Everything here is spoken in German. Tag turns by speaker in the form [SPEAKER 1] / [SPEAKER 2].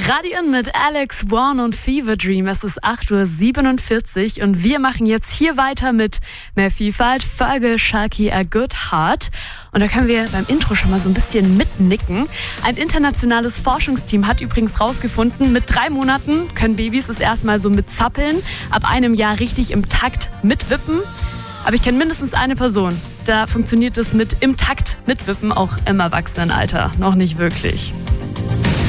[SPEAKER 1] Radion mit Alex One und Fever Dream. Es ist 8:47 Uhr und wir machen jetzt hier weiter mit mehr Vielfalt. Folge Sharky A Good Heart. Und da können wir beim Intro schon mal so ein bisschen mitnicken. Ein internationales Forschungsteam hat übrigens rausgefunden, mit 3 Monaten können Babys es erstmal so mit zappeln, ab einem Jahr richtig im Takt mitwippen. Aber ich kenne mindestens eine Person, da funktioniert es mit im Takt mitwippen auch im Erwachsenenalter noch nicht wirklich.